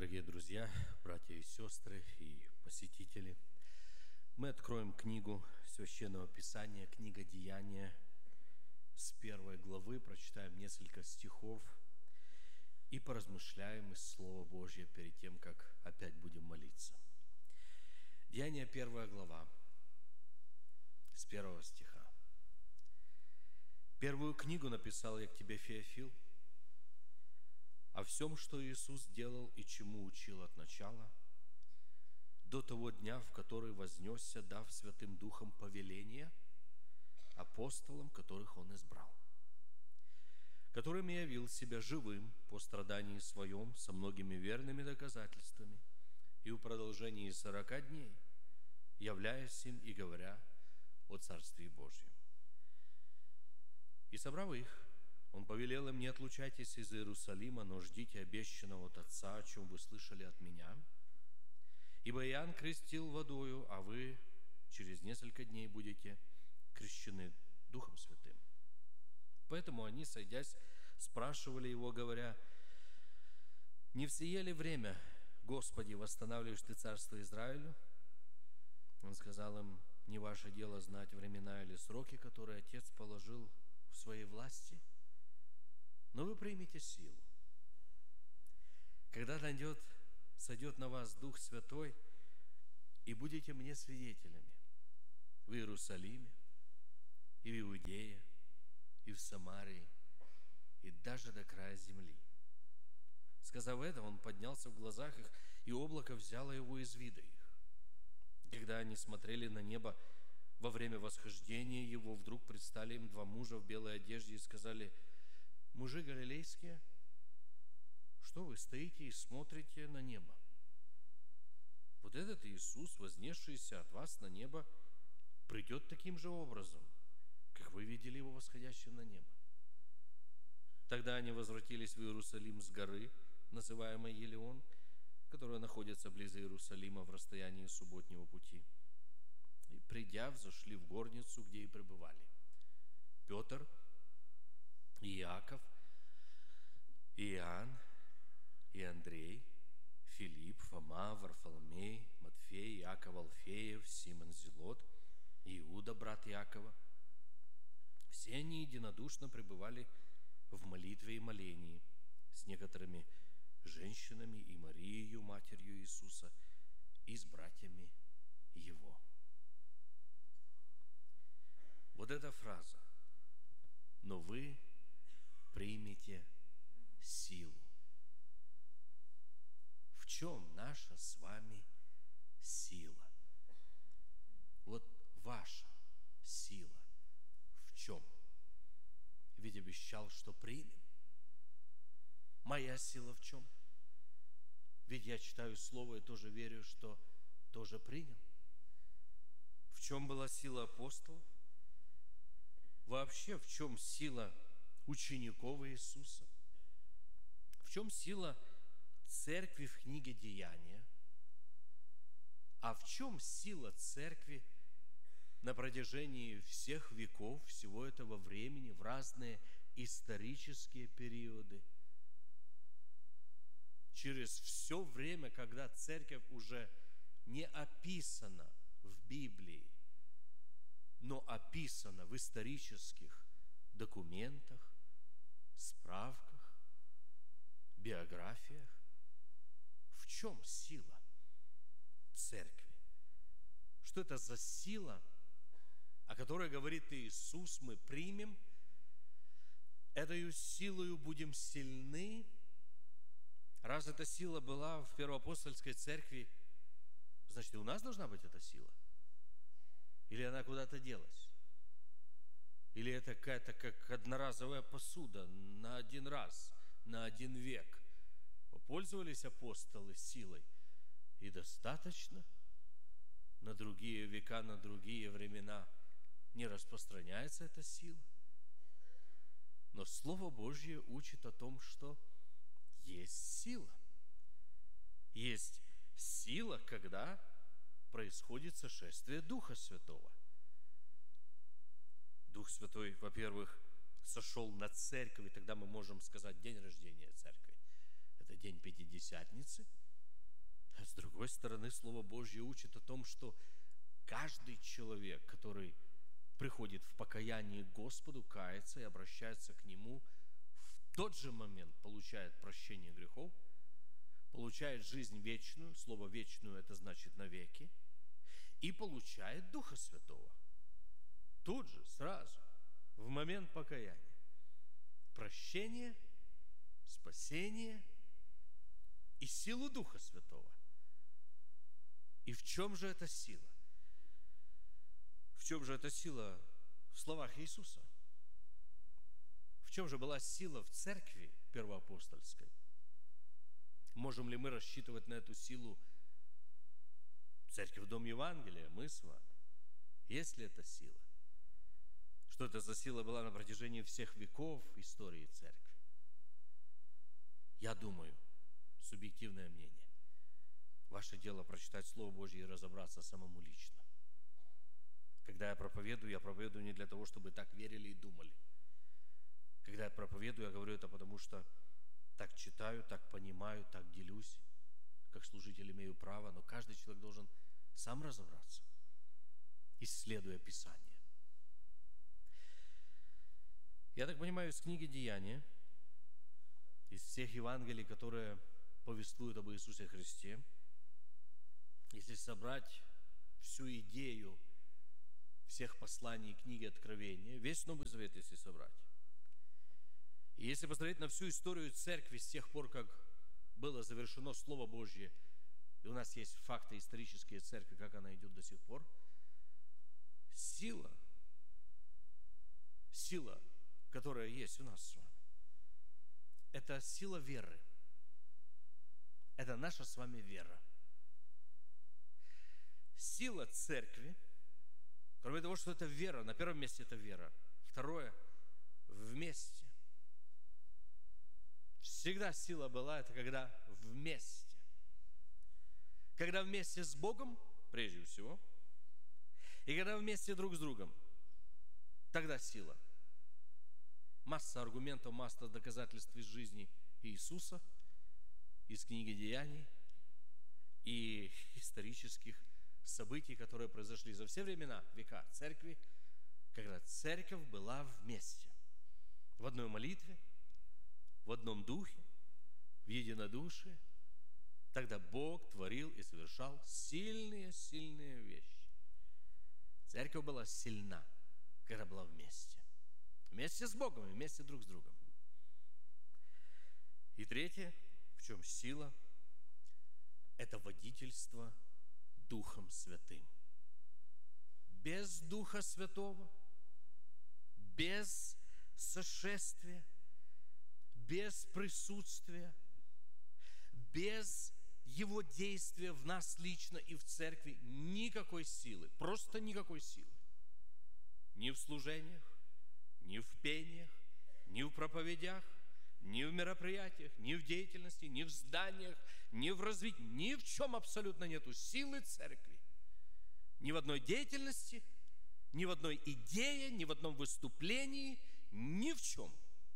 Дорогие друзья, братья и сестры и посетители, мы откроем книгу Священного Писания, книга Деяния, с 1 главы, прочитаем несколько стихов и поразмышляем из Слова Божьего перед тем, как опять будем молиться. Деяния, 1 глава, с 1 стиха. Первую книгу написал я к тебе, Феофил, о всем, что Иисус делал и чему учил от начала, до того дня, в который вознесся, дав Святым Духом повеление апостолам, которых Он избрал, которым явил себя живым по страдании Своем со многими верными доказательствами и в продолжении 40 дней, являясь им и говоря о Царстве Божьем. И собрав их, Он повелел им: не отлучайтесь из Иерусалима, но ждите обещанного от Отца, о чем вы слышали от Меня. Ибо Иоанн крестил водою, а вы через несколько дней будете крещены Духом Святым. Поэтому они, сойдясь, спрашивали Его, говоря: не в сие ли время, Господи, восстанавливаешь Ты царство Израилю? Он сказал им: не ваше дело знать времена или сроки, которые Отец положил в своей власти, но вы примете силу, когда сойдет на вас Дух Святой, и будете мне свидетелями в Иерусалиме, и в Иудее, и в Самарии, и даже до края земли. Сказав это, Он поднялся в глазах их, и облако взяло Его из вида их. Когда они смотрели на небо во время восхождения Его, вдруг предстали им два мужа в белой одежде и сказали: мужи галилейские, что вы стоите и смотрите на небо? Вот этот Иисус, вознесшийся от вас на небо, придет таким же образом, как вы видели Его восходящим на небо. Тогда они возвратились в Иерусалим с горы, называемой Елеон, которая находится близ Иерусалима в расстоянии субботнего пути. И, придя, взошли в горницу, где и пребывали Петр, и Иаков, и Иоанн, и Андрей, Филипп, Фома, Варфоломей, Матфей, Иаков Алфеев, Симон Зелот, Иуда, брат Иакова. Все они единодушно пребывали в молитве и молении с некоторыми женщинами и Марией, матерью Иисуса, и с братьями Его. Вот эта фраза: но вы примите силу. В чем наша с вами сила? Вот ваша сила в чем? Ведь обещал, что примем. Моя сила в чем? Ведь я читаю Слово и тоже верю, что тоже принял. В чем была сила апостолов? Вообще, в чем сила учеников Иисуса? В чем сила церкви в книге Деяния? А в чем сила церкви на протяжении всех веков, всего этого времени, в разные исторические периоды? Через все время, когда церковь уже не описана в Библии, но описана в исторических документах, справках, биографиях. В чем сила церкви? Что это за сила, о которой говорит Иисус, мы примем? Этою силою будем сильны. Раз эта сила была в первоапостольской церкви, значит, и у нас должна быть эта сила. Или она куда-то делась? Или это какая-то как одноразовая посуда на один раз, на один век? Попользовались апостолы силой, и достаточно. На другие века, на другие времена не распространяется эта сила. Но Слово Божье учит о том, что есть сила. Есть сила, когда происходит сошествие Духа Святого. Дух Святой, во-первых, сошел на церковь, и тогда мы можем сказать день рождения церкви. Это день Пятидесятницы. С другой стороны, Слово Божье учит о том, что каждый человек, который приходит в покаяние к Господу, кается и обращается к Нему, в тот же момент получает прощение грехов, получает жизнь вечную, слово «вечную» это значит навеки, и получает Духа Святого. Тут же, сразу, в момент покаяния. Прощение, спасение и силу Духа Святого. И в чем же эта сила? В чем же эта сила в словах Иисуса? В чем же была сила в церкви первоапостольской? Можем ли мы рассчитывать на эту силу церкви в Дом Евангелия, мы с вами? Есть ли эта сила? Что это за сила была на протяжении всех веков истории церкви? Я думаю, субъективное мнение, ваше дело прочитать Слово Божье и разобраться самому лично. Когда я проповедую не для того, чтобы так верили и думали. Когда я проповедую, я говорю это потому, что так читаю, так понимаю, так делюсь. Как служитель имею право, но каждый человек должен сам разобраться, исследуя Писание. Я так понимаю, из книги «Деяния», из всех Евангелий, которые повествуют об Иисусе Христе, если собрать всю идею всех посланий книги Откровения, весь Новый Завет, если собрать, и если посмотреть на всю историю церкви с тех пор, как было завершено Слово Божье, и у нас есть факты исторические церкви, как она идет до сих пор, сила, которая есть у нас с вами, это сила веры. Это наша с вами вера. Сила церкви, кроме того, что это вера, на первом месте это вера. Второе, вместе. Всегда сила была, это когда вместе. Когда вместе с Богом, прежде всего, и когда вместе друг с другом, тогда сила. Масса аргументов, масса доказательств из жизни Иисуса, из книги Деяний и исторических событий, которые произошли за все времена, века церкви, когда церковь была вместе, в одной молитве, в одном духе, в единодушии. Тогда Бог творил и совершал сильные вещи. Церковь была сильна, когда была вместе. Вместе с Богом и вместе друг с другом. И третье, в чем сила, это водительство Духом Святым. Без Духа Святого, без сошествия, без присутствия, без Его действия в нас лично и в церкви никакой силы, просто никакой силы. Ни в служениях, ни в пениях, ни в проповедях, ни в мероприятиях, ни в деятельности, ни в зданиях, ни в развитии, ни в чем абсолютно нету силы церкви. Ни в одной деятельности, ни в одной идее, ни в одном выступлении, ни в чем.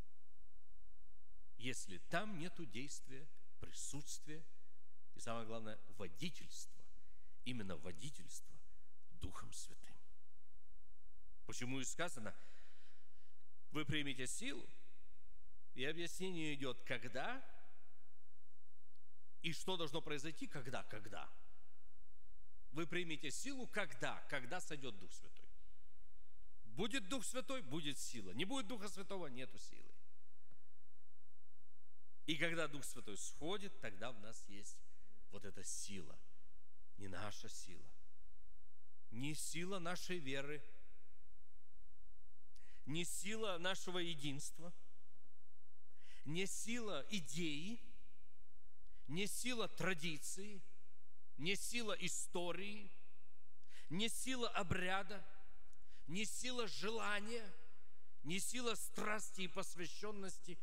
Если там нету действия, присутствия и, самое главное, водительства, именно водительства Духом Святым. Почему и сказано, вы примете силу, и объяснение идет, когда и что должно произойти, когда. Вы примете силу, когда сойдет Дух Святой. Будет Дух Святой, будет сила. Не будет Духа Святого, нету силы. И когда Дух Святой сходит, тогда в нас есть вот эта сила. Не наша сила, не сила нашей веры, не сила нашего единства, не сила идеи, не сила традиции, не сила истории, не сила обряда, не сила желания, не сила страсти и посвященности.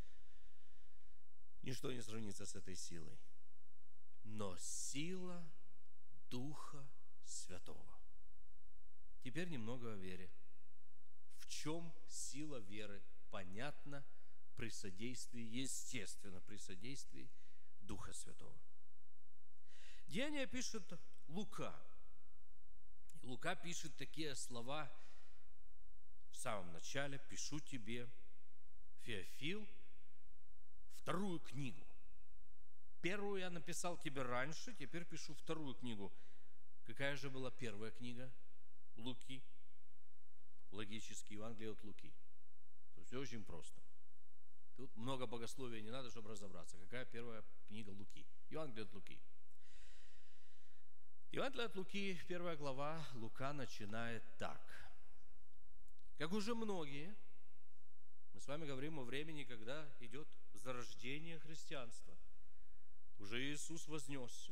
Ничто не сравнится с этой силой. Но сила Духа Святого. Теперь немного о вере. В чем сила веры? Понятно, при содействии, естественно, при содействии Духа Святого. Деяния пишет Лука. Лука пишет такие слова в самом начале: «Пишу тебе, Феофил, вторую книгу. Первую я написал тебе раньше, теперь пишу вторую книгу». Какая же была первая книга Луки? Логически, Евангелие от Луки. То есть все очень просто. Тут много богословия не надо, чтобы разобраться. Какая первая книга Луки? Евангелие от Луки. Евангелие от Луки, 1 глава, Лука начинает так. Как уже многие, мы с вами говорим о времени, когда идет зарождение христианства. Уже Иисус вознесся.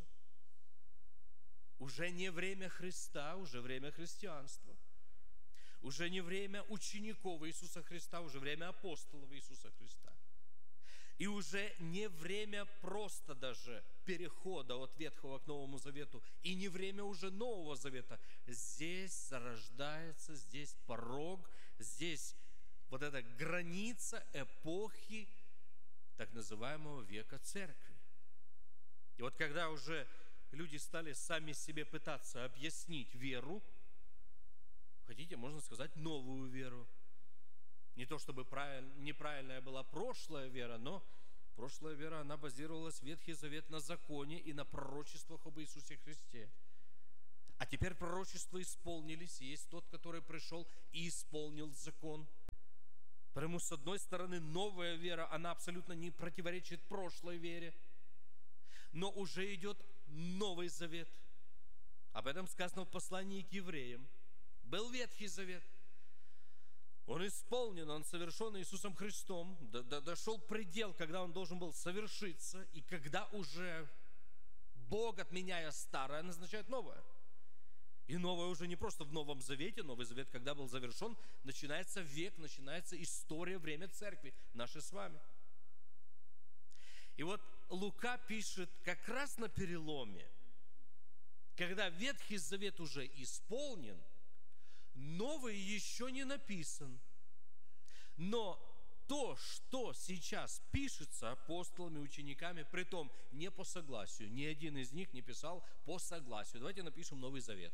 Уже не время Христа, уже время христианства. Уже не время учеников Иисуса Христа, уже время апостолов Иисуса Христа. И уже не время просто даже перехода от Ветхого к Новому Завету, и не время уже Нового Завета. Здесь зарождается, здесь порог, здесь вот эта граница эпохи так называемого века Церкви. И вот когда уже люди стали сами себе пытаться объяснить веру, хотите, можно сказать, новую веру. Не то чтобы неправильная была прошлая вера, но прошлая вера, она базировалась, Ветхий Завет, на законе и на пророчествах об Иисусе Христе. А теперь пророчества исполнились, и есть тот, который пришел и исполнил закон. Поэтому, с одной стороны, новая вера, она абсолютно не противоречит прошлой вере, но уже идет Новый Завет. Об этом сказано в послании к евреям. Был Ветхий Завет. Он исполнен, он совершен Иисусом Христом. Дошел предел, когда он должен был совершиться, и когда уже Бог, отменяя старое, назначает новое. И новое уже не просто в Новом Завете. Новый Завет, когда был завершен, начинается век, начинается история, время Церкви, нашей с вами. И вот Лука пишет как раз на переломе, когда Ветхий Завет уже исполнен, Новый еще не написан. Но то, что сейчас пишется апостолами, учениками, притом не по согласию, ни один из них не писал по согласию. Давайте напишем Новый Завет.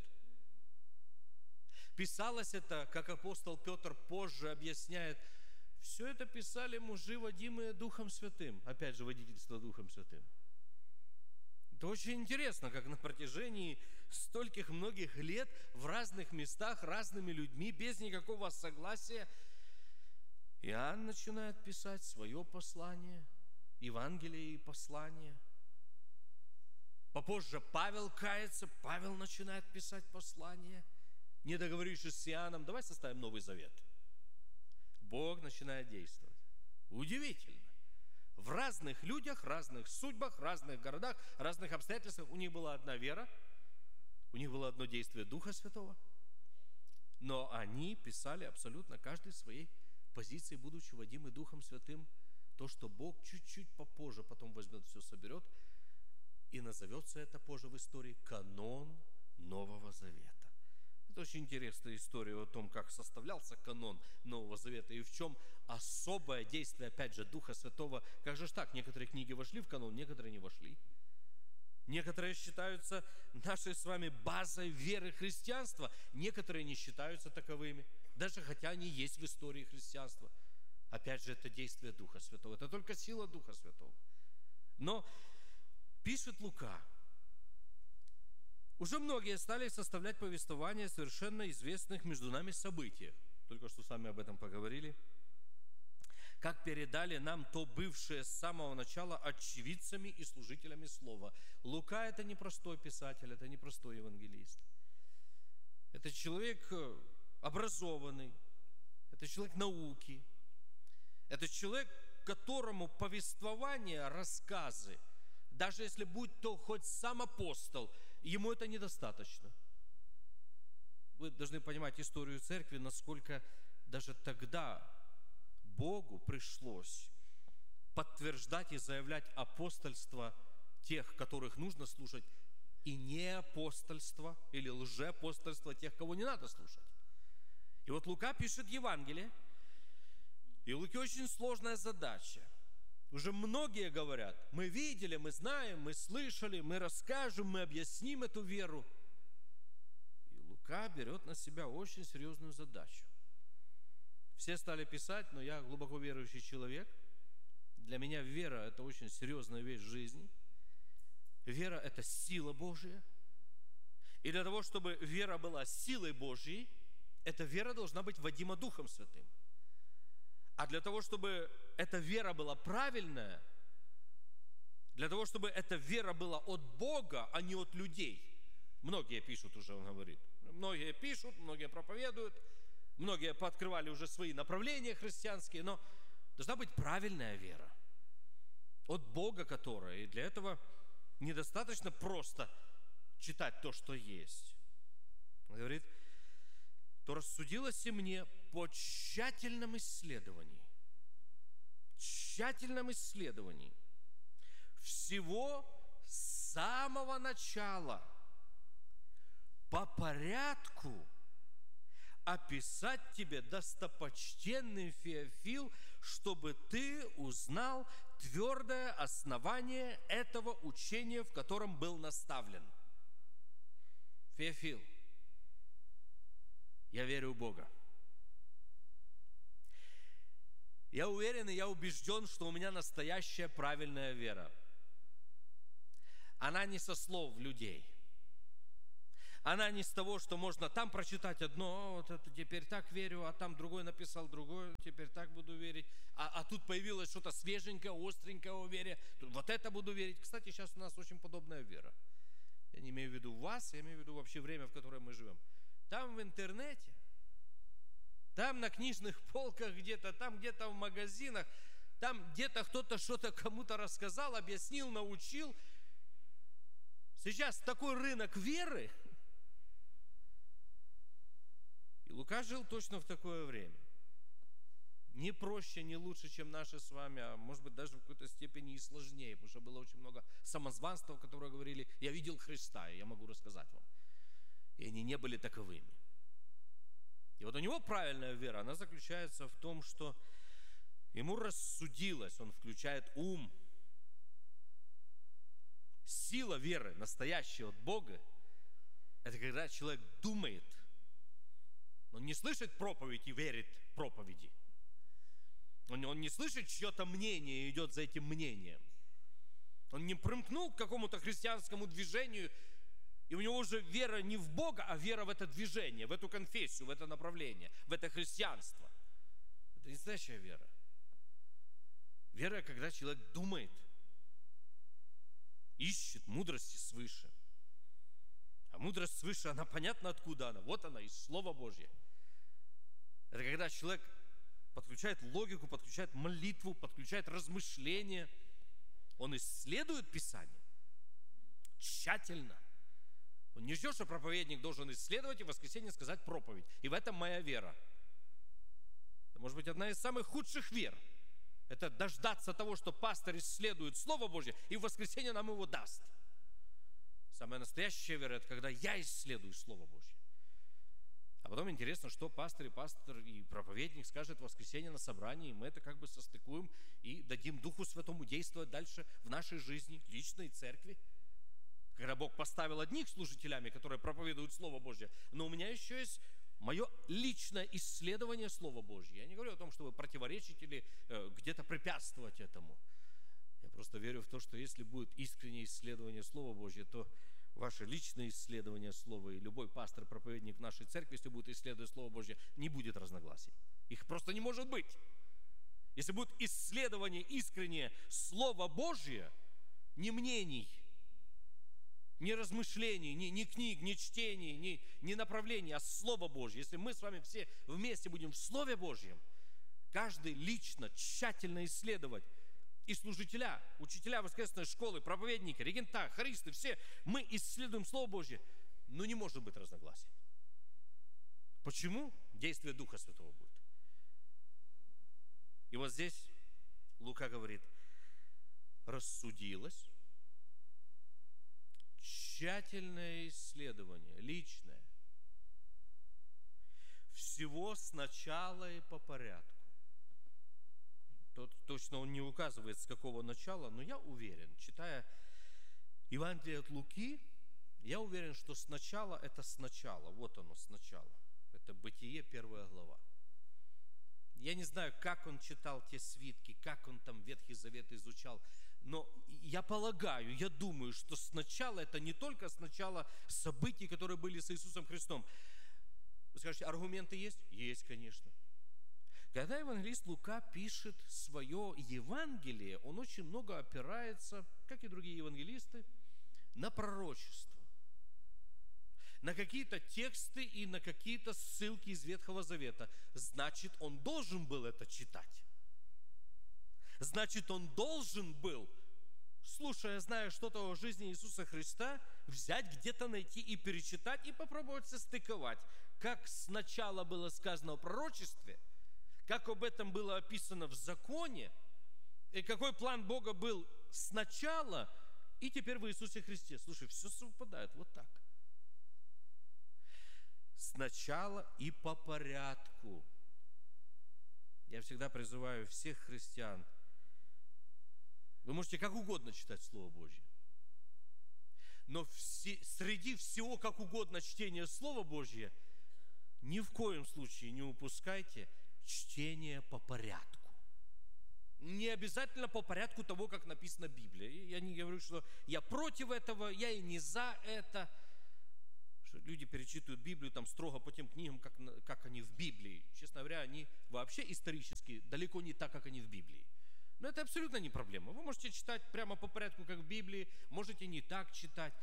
Писалось это, как апостол Петр позже объясняет, все это писали мужи, водимые Духом Святым. Опять же, водительство Духом Святым. Это очень интересно, как на протяжении стольких многих лет в разных местах, разными людьми, без никакого согласия, Иоанн начинает писать свое послание, Евангелие и послание. Попозже Павел кается, Павел начинает писать послание. Не договорившись с Иоанном, давай составим Новый Завет. Бог начинает действовать. Удивительно. В разных людях, разных судьбах, разных городах, разных обстоятельствах у них была одна вера, у них было одно действие Духа Святого, но они писали абсолютно каждый своей позиции, будучи водимы Духом Святым, то, что Бог чуть-чуть попозже потом возьмет, все соберет, и назовется это позже в истории канон Нового Завета. Это очень интересная история о том, как составлялся канон Нового Завета и в чем особое действие, опять же, Духа Святого. Как же ж так? Некоторые книги вошли в канон, некоторые не вошли. Некоторые считаются нашей с вами базой веры христианства, некоторые не считаются таковыми, даже хотя они есть в истории христианства. Опять же, это действие Духа Святого, это только сила Духа Святого. Но пишет Лука, уже многие стали составлять повествования о совершенно известных между нами событиях. Только что с вами об этом поговорили. Как передали нам то бывшие с самого начала очевидцами и служителями слова. Лука – это не простой писатель, это не простой евангелист. Это человек образованный, это человек науки, это человек, которому повествование, рассказы, даже если будь то хоть сам апостол, ему это недостаточно. Вы должны понимать историю церкви, насколько даже тогда Богу пришлось подтверждать и заявлять апостольство тех, которых нужно слушать, и не апостольство или лжеапостольство тех, кого не надо слушать. И вот Лука пишет Евангелие, и у Луки очень сложная задача. Уже многие говорят, мы видели, мы знаем, мы слышали, мы расскажем, мы объясним эту веру. И Лука берет на себя очень серьезную задачу. Все стали писать, но я глубоко верующий человек. Для меня вера – это очень серьезная вещь в жизни. Вера – это сила Божья. И для того, чтобы вера была силой Божьей, эта вера должна быть водима Духом Святым. А для того, чтобы эта вера была правильная, для того, чтобы эта вера была от Бога, а не от людей. Многие пишут уже, он говорит. Многие пишут, многие проповедуют, многие пооткрывали уже свои направления христианские, но должна быть правильная вера. От Бога которая. И для этого недостаточно просто читать то, что есть. Он говорит, то рассудилось и мне по тщательном исследовании всего с самого начала по порядку описать тебе, достопочтенный Феофил, чтобы ты узнал твердое основание этого учения, в котором был наставлен. Феофил, я верю в Бога. Я уверен и я убежден, что у меня настоящая правильная вера. Она не со слов людей. Она не с того, что можно там прочитать одно, вот это теперь так верю, а там другой написал другое, теперь так буду верить. А тут появилось что-то свеженькое, остренькое о вере, вот это буду верить. Кстати, сейчас у нас очень подобная вера. Я не имею в виду вас, я имею в виду вообще время, в которое мы живем. Там в интернете, там на книжных полках где-то, там где-то в магазинах, там где-то кто-то что-то кому-то рассказал, объяснил, научил. Сейчас такой рынок веры. И Лука жил точно в такое время. Не проще, не лучше, чем наши с вами, а может быть даже в какой-то степени и сложнее, потому что было очень много самозванства, которые говорили, я видел Христа, и я могу рассказать вам. И они не были таковыми. И вот у него правильная вера, она заключается в том, что ему рассудилось, он включает ум. Сила веры, настоящая от Бога, это когда человек думает. Он не слышит проповедь и верит проповеди. Он не слышит чье-то мнение и идет за этим мнением. Он не примкнул к какому-то христианскому движению, и у него уже вера не в Бога, а вера в это движение, в эту конфессию, в это направление, в это христианство. Это не настоящая вера. Вера, когда человек думает, ищет мудрости свыше. А мудрость свыше, она понятна, откуда она. Вот она, из Слова Божьего. Это когда человек подключает логику, подключает молитву, подключает размышления. Он исследует Писание тщательно. Он не ждет, что проповедник должен исследовать и в воскресенье сказать проповедь. И в этом моя вера. Это может быть одна из самых худших вер. Это дождаться того, что пастор исследует Слово Божье и в воскресенье нам его даст. Самая настоящая вера – это когда я исследую Слово Божье. А потом интересно, что пастор и проповедник скажет в воскресенье на собрании, и мы это как бы состыкуем и дадим Духу Святому действовать дальше в нашей жизни, личной церкви. Когда Бог поставил одних служителями, которые проповедуют Слово Божье, но у меня еще есть мое личное исследование Слова Божьего. Я не говорю о том, чтобы противоречить или где-то препятствовать этому. Я просто верю в то, что если будет искреннее исследование Слова Божьего, то ваше личное исследование Слова и любой пастор, проповедник в нашей церкви, если будет исследовать Слово Божье, не будет разногласий. Их просто не может быть. Если будет исследование искреннее Слова Божье, не мнений, ни размышлений, ни книг, ни чтений, ни направлений, а Слово Божье. Если мы с вами все вместе будем в Слове Божьем, каждый лично, тщательно исследовать, и служителя, учителя воскресной школы, проповедники, регента, хористы, все мы исследуем Слово Божье, но не может быть разногласий. Почему? Действие Духа Святого будет. И вот здесь Лука говорит, рассудилось, тщательное исследование, личное, всего сначала и по порядку. Точно он не указывает, с какого начала, но я уверен, читая Евангелие от Луки, я уверен, что сначала это сначала, вот оно сначала. Это Бытие, 1 глава. Я не знаю, как он читал те свитки, как он там Ветхий Завет изучал, но я полагаю, я думаю, что сначала это не только сначала событий, которые были с Иисусом Христом. Вы скажете, аргументы есть? Есть, конечно. Когда евангелист Лука пишет свое Евангелие, он очень много опирается, как и другие евангелисты, на пророчество, на какие-то тексты и на какие-то ссылки из Ветхого Завета. Значит, он должен был это читать. Значит, он должен был, слушая, зная что-то о жизни Иисуса Христа, взять где-то, найти и перечитать, и попробовать состыковать, как сначала было сказано о пророчестве, как об этом было описано в законе, и какой план Бога был сначала, и теперь в Иисусе Христе. Слушай, все совпадает вот так. Сначала и по порядку. Я всегда призываю всех христиан. Вы можете как угодно читать Слово Божье. Но среди всего как угодно чтения Слова Божье ни в коем случае не упускайте чтение по порядку. Не обязательно по порядку того, как написано в Библии. Я не говорю, что я против этого, я и не за это. Что люди перечитывают Библию там строго по тем книгам, как они в Библии. Честно говоря, они вообще исторически далеко не так, как они в Библии. Но это абсолютно не проблема. Вы можете читать прямо по порядку, как в Библии, можете не так читать.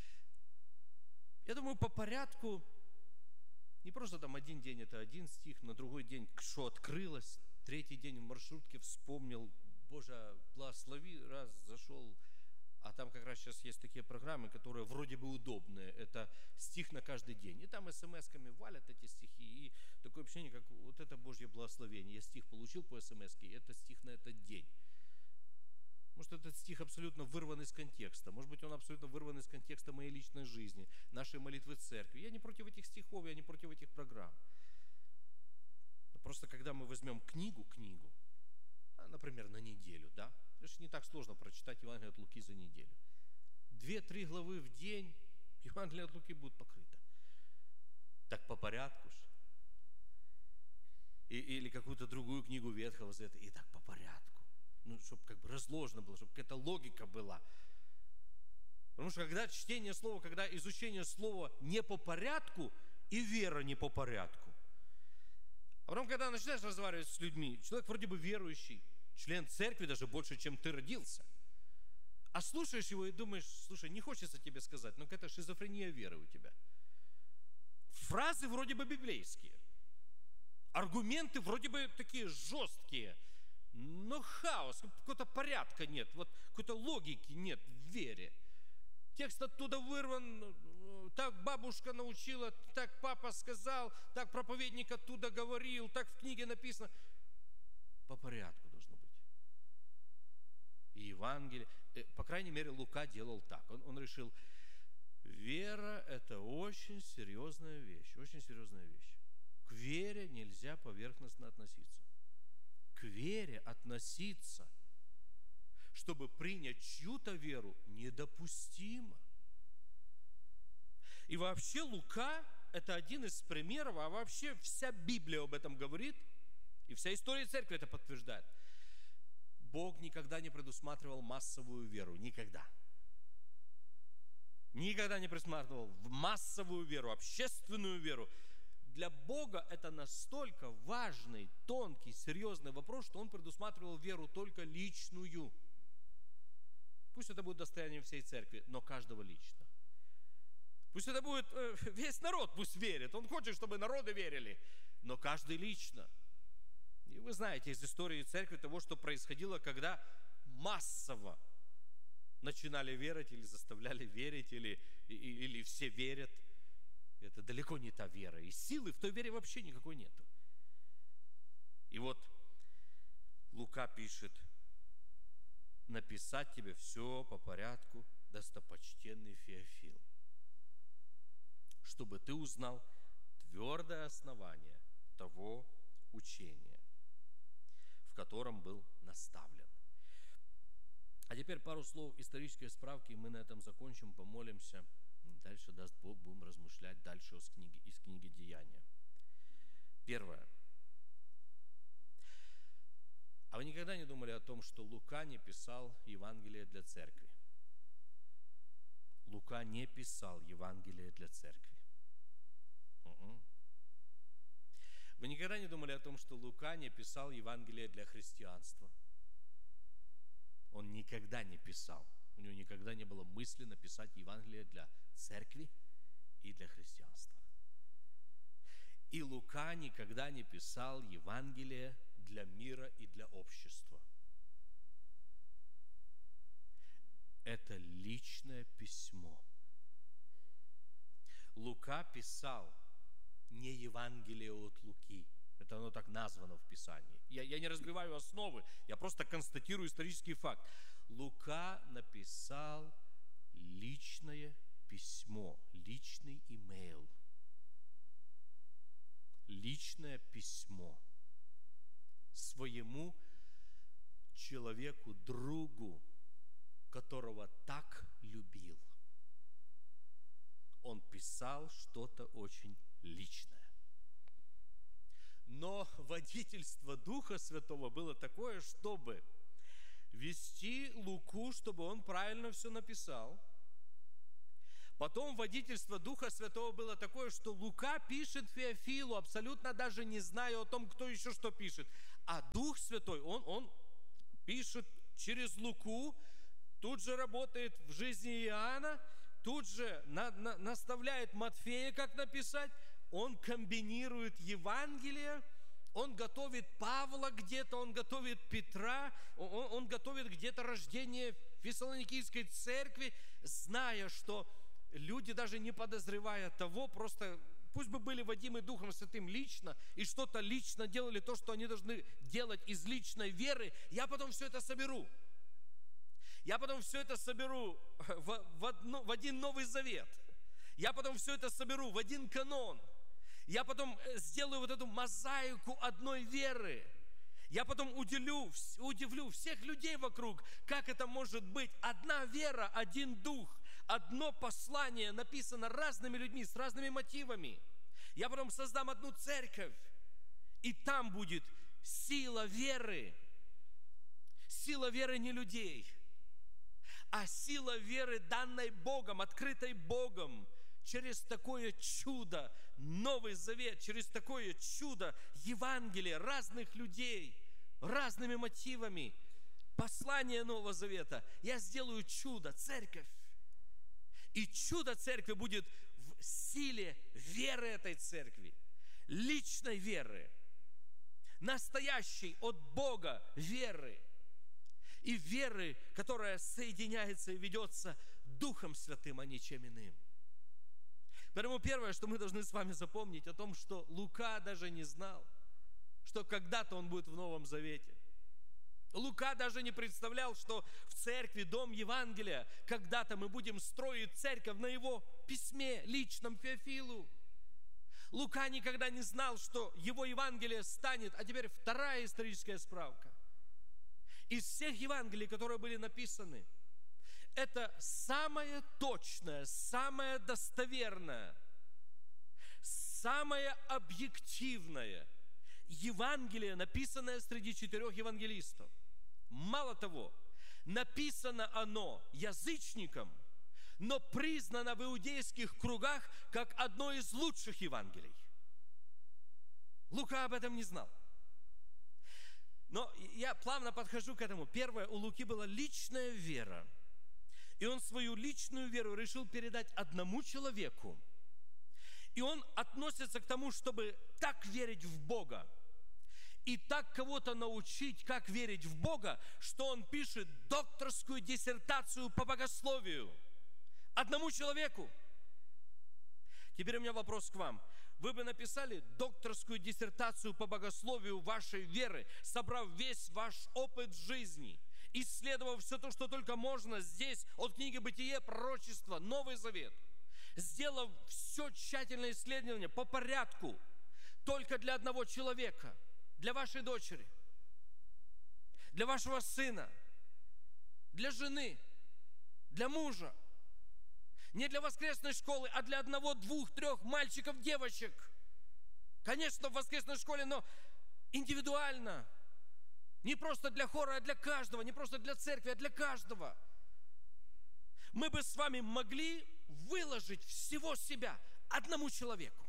Я думаю, по порядку, не просто там один день это один стих, на другой день что открылось, третий день в маршрутке вспомнил, Боже, благослови, раз зашел, а там как раз сейчас есть такие программы, которые вроде бы удобные, это стих на каждый день, и там смс-ками валят эти стихи, и такое ощущение, как вот это Божье благословение, я стих получил по смс-ке, это стих на этот день. Может, этот стих абсолютно вырван из контекста, может быть, он абсолютно вырван из контекста моей личной жизни, нашей молитвы церкви. Я не против этих стихов, я не против этих программ. Но просто когда мы возьмем книгу, например, на неделю, да, это же не так сложно прочитать Евангелие от Луки за неделю. 2-3 главы в день Евангелие от Луки будет покрыто. Так по порядку же. Или какую-то другую книгу Ветхого Завета, и так по порядку. Ну, чтобы как бы разложено было, чтобы какая-то логика была. Потому что когда чтение слова, когда изучение слова не по порядку, и вера не по порядку. А потом, когда начинаешь разговаривать с людьми, человек вроде бы верующий, член церкви даже больше, чем ты родился. А слушаешь его и думаешь, слушай, не хочется тебе сказать, но какая-то шизофрения веры у тебя. Фразы вроде бы библейские. Аргументы вроде бы такие жесткие. Но хаос, какого-то порядка нет, вот какой-то логики нет в вере. Текст оттуда вырван, так бабушка научила, так папа сказал, так проповедник оттуда говорил, так в книге написано. По порядку должно быть. И Евангелие, по крайней мере, Лука делал так. Он решил, вера – это очень серьезная вещь, очень серьезная вещь. К вере нельзя поверхностно относиться. К вере относиться, чтобы принять чью-то веру, недопустимо. И вообще Лука – это один из примеров, а вообще вся Библия об этом говорит, и вся история церкви это подтверждает. Бог никогда не предусматривал массовую веру, никогда. Никогда не предусматривал массовую веру, общественную веру. Для Бога это настолько важный, тонкий, серьезный вопрос, что Он предусматривал веру только личную. Пусть это будет достоянием всей церкви, но каждого лично. Пусть это будет весь народ, пусть верит. Он хочет, чтобы народы верили, но каждый лично. И вы знаете из истории церкви того, что происходило, когда массово начинали верить или заставляли верить, или все верят. Это далеко не та вера. И силы в той вере вообще никакой нету. И вот Лука пишет, написать тебе все по порядку, достопочтенный Феофил, чтобы ты узнал твердое основание того учения, в котором был наставлен. А теперь пару слов исторической справки, и мы на этом закончим, помолимся. Дальше, даст Бог, будем размышлять дальше из книги Деяния. Первое. А вы никогда не думали о том, что Лука не писал Евангелие для церкви? Лука не писал Евангелие для церкви. Вы никогда не думали о том, что Лука не писал Евангелие для христианства? Он никогда не писал. У него никогда не было мысли написать Евангелие для церкви и для христианства. И Лука никогда не писал Евангелие для мира и для общества. Это личное письмо. Лука писал не Евангелие от Луки. Это оно так названо в Писании. Я не разбиваю основы, я просто констатирую исторический факт. Лука написал личное письмо, личный имейл. Личное письмо своему человеку, другу, которого так любил. Он писал что-то очень личное. Но водительство Духа Святого было такое, чтобы вести Луку, чтобы он правильно все написал. Потом водительство Духа Святого было такое, что Лука пишет Феофилу, абсолютно даже не зная о том, кто еще что пишет. А Дух Святой, он пишет через Луку, тут же работает в жизни Иоанна, тут же наставляет Матфея, как написать. Он комбинирует Евангелие, он готовит Павла где-то, он готовит Петра, он готовит где-то рождение Фессалоникийской церкви, зная, что люди, даже не подозревая того, просто пусть бы были водимы Духом Святым лично и что-то лично делали, то, что они должны делать из личной веры, я потом все это соберу. Я потом все это соберу в один Новый Завет. Я потом все это соберу в один канон. Я потом сделаю вот эту мозаику одной веры. Я потом удивлю всех людей вокруг, как это может быть. Одна вера, один дух, одно послание написано разными людьми, с разными мотивами. Я потом создам одну церковь, и там будет сила веры. Сила веры не людей, а сила веры, данной Богом, открытой Богом, через такое чудо, Новый Завет, через такое чудо, Евангелие разных людей, разными мотивами, послание Нового Завета. Я сделаю чудо, церковь. И чудо церкви будет в силе веры этой церкви, личной веры, настоящей от Бога веры. И веры, которая соединяется и ведется Духом Святым, а ничем иным. Поэтому первое, что мы должны с вами запомнить, о том, что Лука даже не знал, что когда-то он будет в Новом Завете. Лука даже не представлял, что в церкви, Дом Евангелия, когда-то мы будем строить церковь на его письме, личном Феофилу. Лука никогда не знал, что его Евангелие станет, а теперь вторая историческая справка. Из всех Евангелий, которые были написаны, это самое точное, самое достоверное, самое объективное Евангелие, написанное среди 4 евангелистов. Мало того, написано оно язычникам, но признано в иудейских кругах как одно из лучших Евангелий. Лука об этом не знал. Но я плавно подхожу к этому. Первое, у Луки была личная вера. И он свою личную веру решил передать одному человеку. И он относится к тому, чтобы так верить в Бога и так кого-то научить, как верить в Бога, что он пишет докторскую диссертацию по богословию одному человеку. Теперь у меня вопрос к вам. Вы бы написали докторскую диссертацию по богословию вашей веры, собрав весь ваш опыт жизни, исследовав все то, что только можно здесь, от книги «Бытие», пророчества, Новый Завет, сделав все тщательное исследование по порядку, только для одного человека, для вашей дочери. для вашего сына, для жены, для мужа. Не для воскресной школы, а для одного, двух, трех мальчиков, девочек. Конечно, в воскресной школе, но индивидуально. Не просто для хора, а для каждого. Не просто для церкви, а для каждого. Мы бы с вами могли выложить всего себя одному человеку,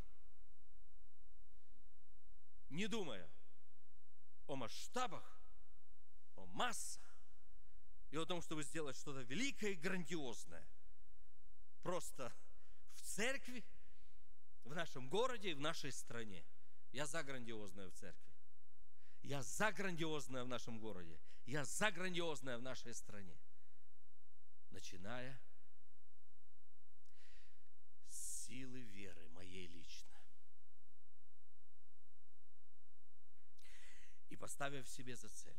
не думая о масштабах, о массах и о том, чтобы сделать что-то великое и грандиозное. Просто в церкви, в нашем городе и в нашей стране. Я за грандиозное в церкви. Я за грандиозное в нашем городе. Я за грандиозное в нашей стране. Начиная с силы веры моей лично. И поставив себе за цель.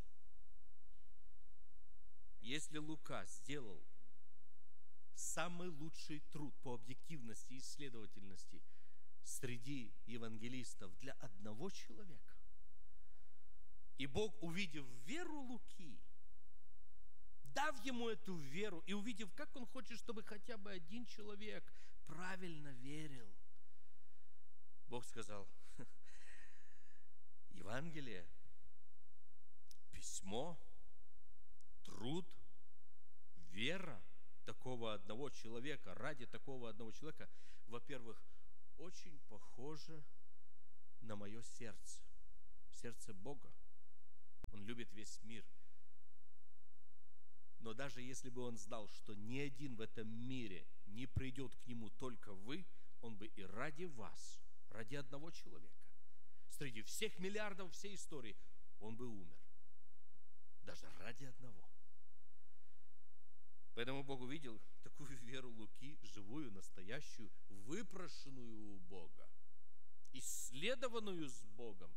Если Лука сделал самый лучший труд по объективности и исследовательности среди евангелистов для одного человека, и Бог, увидев веру Луки, дав ему эту веру и увидев, как он хочет, чтобы хотя бы один человек правильно верил, Бог сказал: Евангелие, письмо, труд, вера такого одного человека, ради такого одного человека, во-первых, очень похоже на мое сердце, сердце Бога. Он любит весь мир. Но даже если бы он знал, что ни один в этом мире не придет к нему, только вы, он бы и ради вас, ради одного человека, среди всех миллиардов всей истории, он бы умер. Даже ради одного. Поэтому Бог увидел такую веру Луки, живую, настоящую, выпрошенную у Бога, исследованную с Богом.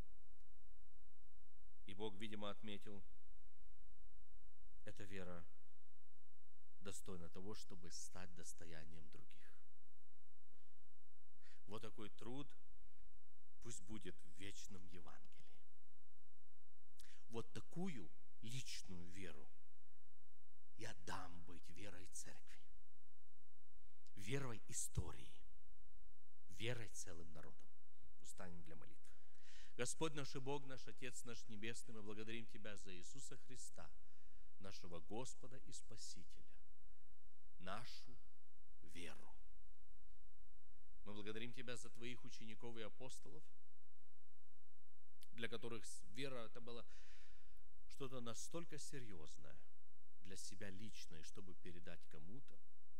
И Бог, видимо, отметил, эта вера достойна того, чтобы стать достоянием других. Вот такой труд пусть будет в вечном Евангелии. Вот такую личную веру я дам быть верой церкви, верой истории, верой целым народом. Встанем для молитвы. Господь наш и Бог, наш Отец наш Небесный, мы благодарим Тебя за Иисуса Христа, нашего Господа и Спасителя, нашу веру. Мы благодарим Тебя за Твоих учеников и апостолов, для которых вера это было что-то настолько серьезное для себя лично, и чтобы передать кому-то,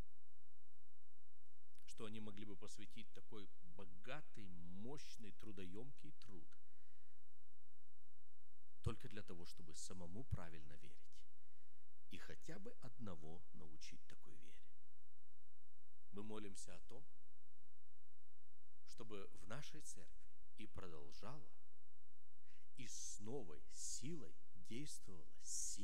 что они могли бы посвятить такой богатый, мощный, трудоемкий труд только для того, чтобы самому правильно верить и хотя бы одного научить такой вере. Мы молимся о том, чтобы в нашей церкви и продолжала, и с новой силой действовала сила